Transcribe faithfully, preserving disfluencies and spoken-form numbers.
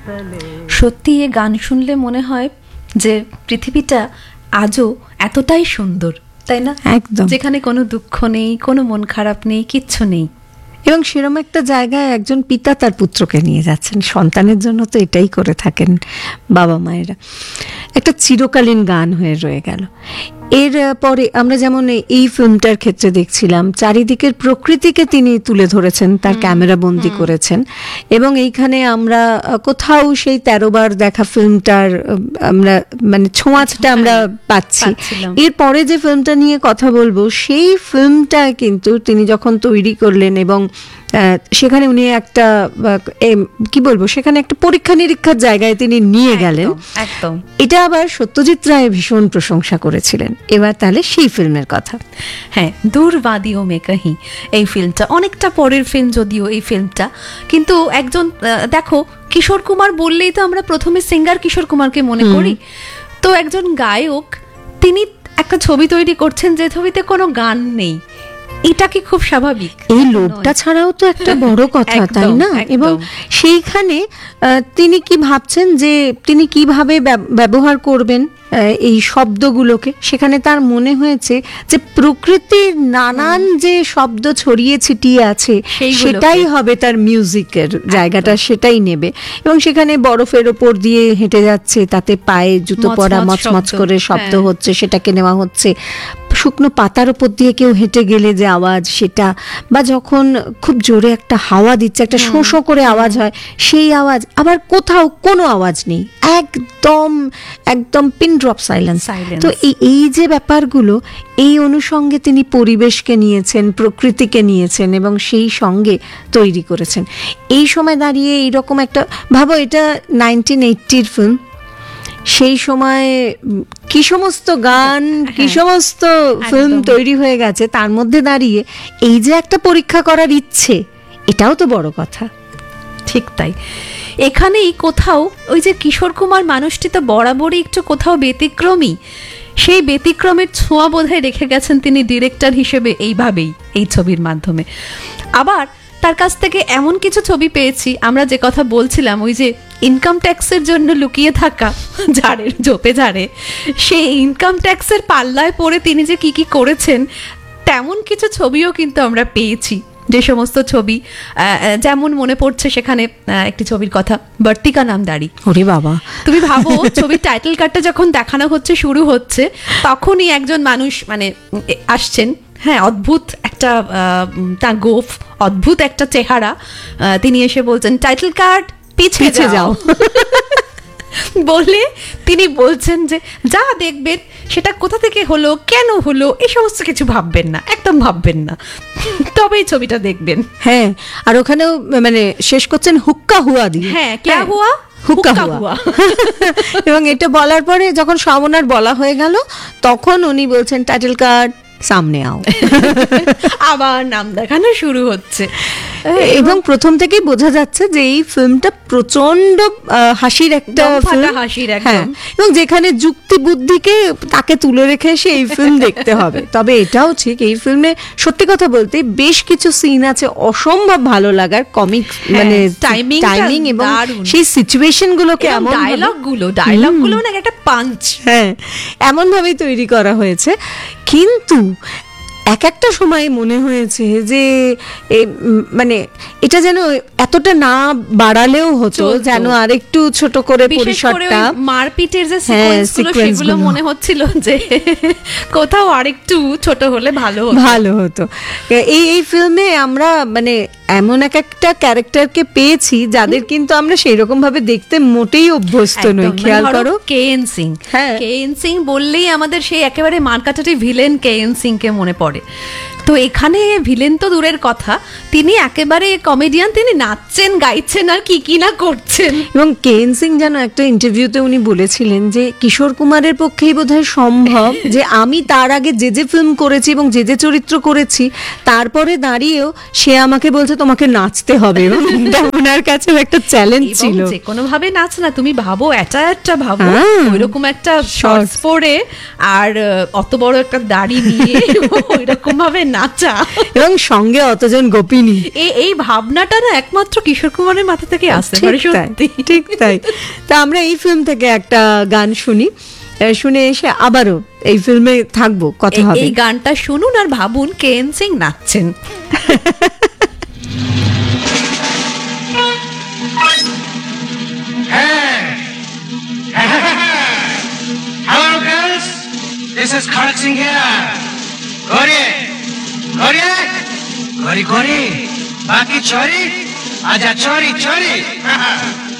সত্যি এ গান শুনলে মনে হয় যে পৃথিবীটা আজও এতটাই সুন্দর, তাই না? একদম, যেখানে কোনো দুঃখ নেই, কোনো মন খারাপ নেই, কিচ্ছু নেই। এবং সেরকম একটা জায়গায় একজন পিতা তার পুত্রকে নিয়ে যাচ্ছেন, সন্তানের জন্য তো এটাই করে থাকেন বাবা মায়েরা। একটা চিরকালীন গান হয়ে রয়ে গেল। এর পরে আমরা যেমন এই ফিল্মটার ক্ষেত্রে দেখছিলাম চারিদিকের প্রকৃতিকে তিনি তুলে ধরেছেন, তার ক্যামেরা বন্দি করেছেন, এবং এইখানে আমরা কোথাও সেই তেরো বার দেখা ফিল্মটার আমরা মানে ছোঁয়াচটা আমরা পাচ্ছি। এরপরে যে ফিল্মটা নিয়ে কথা বলবো সেই ফিল্মটা কিন্তু তিনি যখন তৈরি করলেন এবং সেখানে উনি একটা কি বলবো সেখানে একটা পরীক্ষা নিরীক্ষার জায়গায় তিনি নিয়ে গেলেন। একদম, এটা আবার সত্যজিৎ রায় ভীষণ প্রশংসা করেছিলেন। এবার তাহলে সেই ফিল্মের কথা। হ্যাঁ, দূর বাদিও মে কাহি, এই ফিল্মটা অনেকটা পরের ফিল্ম যদিও এই ফিল্মটা, কিন্তু একজন দেখো কিশোর কুমার বললেই তো আমরা প্রথমে সিঙ্গার কিশোর কুমারকে মনে করি। তো একজন গায়ক তিনি একটা ছবি তৈরি করছেন যে ছবিতে কোনো গান নেই, এটা কি খুব স্বাভাবিক? এই লোভটা ছাড়াও তো একটা বড় কথা, তাই না? এবং সেইখানে তিনি কি ভাবছেন যে তিনি কিভাবে ব্যবহার করবেন এই শব্দগুলোকে, সেখানে তার মনে হয়েছে যে প্রকৃতির নানান যে শব্দ ছড়িয়ে ছিটিয়ে আছে সেটাই হবে তার মিউজিকের জায়গাটা, সেটাই নেবে। এবং সেখানে বরফের ওপর দিয়ে হেঁটে যাচ্ছে, তাতে পায়ে জুতো পরা মচমচ করে শব্দ হচ্ছে, সেটাকে নেওয়া হচ্ছে। শুকনো পাতার ওপর দিয়ে কেউ হেঁটে গেলে যে আওয়াজ, সেটা, বা যখন খুব জোরে একটা হাওয়া দিচ্ছে, একটা শোঁ শোঁ করে আওয়াজ হয়, সেই আওয়াজ। আবার কোথাও কোনো আওয়াজ নেই, একদম একদম পিন ড্রপ সাইলেন্স। তো এই যে ব্যাপারগুলো, এই অনুষঙ্গে তিনি পরিবেশকে নিয়েছেন, প্রকৃতিকে নিয়েছেন এবং সেই সঙ্গে তৈরি করেছেন। এই সময় দাঁড়িয়ে এইরকম একটা ভাবো, এটা নাইনটিন এইটির ফিল্ম, সেই সময় কি সমস্ত গান, কি সমস্ত ফিল্ম তৈরি হয়ে গেছে, তার মধ্যে দাঁড়িয়ে এই যে একটা পরীক্ষা করার ইচ্ছে, এটাও তো বড় কথা। ঠিক তাই, এখানেই কোথাও ওই যে কিশোর কুমার মানুষটি তো বরাবরই একটু কোথাও ব্যতিক্রমী, সেই ব্যতিক্রমের ছোঁয়া বোধহয় রেখে গেছেন তিনি ডিরেক্টর হিসেবে এইভাবেই এই ছবির মাধ্যমে। আবার তার কাছ থেকে এমন কিছু ছবি পেয়েছি আমরা যে কথা বলছিলাম, ওই যে ইনকাম ট্যাক্সের জন্য লুকিয়ে থাকা ঝাড়ের ঝোপে ঝাড়ে, সেই ইনকাম ট্যাক্সের পাল্লায় পড়ে তিনি যে কি কি করেছেন তেমন কিছু ছবিও কিন্তু আমরা পেয়েছি। যে সমস্ত ছবি, যেমন মনে পড়ছে সেখানে একটি ছবির কথা, বর্তিকা নামদারি। ওরে বাবা, তুমি ভাবো ছবির টাইটেল কার্ডটা যখন দেখানো হচ্ছে, শুরু হচ্ছে, তখনই একজন মানুষ মানে আসছেন, হ্যাঁ, অদ্ভুত একটা তার গোফ, অদ্ভুত একটা চেহারা, তিনি এসে বলছেন টাইটেল কার্ড পিছিয়ে যাও বলে তিনি বলছেন যে যা দেখবেন সেটা কোথা থেকে হলো, কেন হলো, এই সমস্ত কিছু ভাববেন না, একদম ভাববেন না, তবেই ছবিটা দেখবেন। হ্যাঁ, আর ওখানেও মানে শেষ করছেন হুক্কা হুয়া দিয়ে। হ্যাঁ, ক্যা হুয়া, হুক্কা হুয়া। এবং এটা বলার পরে যখন সামনার বলা হয়ে গেল, তখন উনি বলছেন টাইটেল কার্ড সামনে আও, আবার নাম দেখানো শুরু হচ্ছে। এবং প্রথম থেকেই বোঝা যাচ্ছে যে এই ফিল্মটা প্রচন্ড হাসির একটা হাসির, হ্যাঁ, এবং যেখানে যুক্তি বুদ্ধিকে তাকে তুলে রেখে এসে এই ফিল্ম দেখতে হবে। তবে এটাও ঠিক, এই ফিল্মে সত্যি কথা বলতে বেশ কিছু সিন আছে অসম্ভব ভালো লাগার, কমিক মানে টাইমিং এবং সেই সিচুয়েশন গুলোকে, এমন ডায়লগ গুলো ডায়লগ গুলো না একটা পাঞ্চ, হ্যাঁ, এমন ভাবেই তৈরি করা হয়েছে। কিন্তু এক একটা সময় মনে হয়েছে যে মানে এটা যেন এতটা না বাড়ালেও হতো, যেন আরেকটু ছোট করে পরিসরটা, মারপিটের যে সিকোয়েন্সগুলো সেগুলো মনে হচ্ছিল যে কোথাও আরেকটু ছোট হলে ভালো হতো ভালো হতো এই এই ফিল্মে আমরা মানে এমন এক একটা ক্যারেক্টারকে পেয়েছি যাদের কিন্তু আমরা সেই রকম ভাবে দেখতে মোটেই অভ্যস্ত নই। খেয়াল করো, K N Singh, K N Singh বললেই আমাদের সেই একেবারে মারকাটারি ভিলেন কে এন সিং কে মনে পড়ে। তো এখানে ভিলেন তো দূরের কথা, তিনি একেবারে কমেডিয়ান, তিনি নাচছেন, গাইছেন, আর কি কি না করছেন। এবং কে এন সিং যেন একটা ইন্টারভিউতে উনি বলেছিলেন যে কিশোর কুমারের পক্ষেই বোধহয় সম্ভব যে আমি তার আগে যে যে ফিল্ম করেছি এবং যে যে চরিত্র করেছি, তারপরে দাঁড়িয়েও সে আমাকে বলছে তোমাকে নাচতে হবে, এবং ওনার কাছে একটা চ্যালেঞ্জ ছিল। যে কোনো ভাবে নাচ না, তুমি ভাবো এটা একটা ভাবো ওইরকম একটা শর্টস পরে আর অত বড় একটা দাড়ি নিয়ে ওইরকম ভাবে নাচা এবং সঙ্গে অতজন গোপিনী। এই এই ভাবনাটা না একমাত্র কিশোর কুমারের মাথা থেকে আসতে পারে, ঠিক তাই, সত্যি ঠিক তাই। তা আমরা এই ফিল্ম থেকে একটা গান শুনি, আহ, শুনে এসে আবারও এই ফিল্মে থাকবো, কথা এই- হবে। এই গানটা শুনুন আর ভাবুন K N Singh নাচছেন। Hello, girls. This is Khalid Singh here. Gori, Gori, Gori, Gori. Baki chori, aja chori, chori.